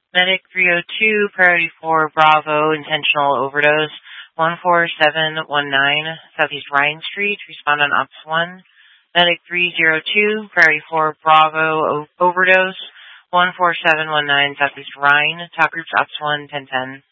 Medic 302, priority 4, Bravo, intentional overdose, 14719, Southeast Ryan Street, respond on Ops 1. Medic 302, priority 4, Bravo, overdose, 14719, Southeast Ryan, top groups Ops 1, 1010.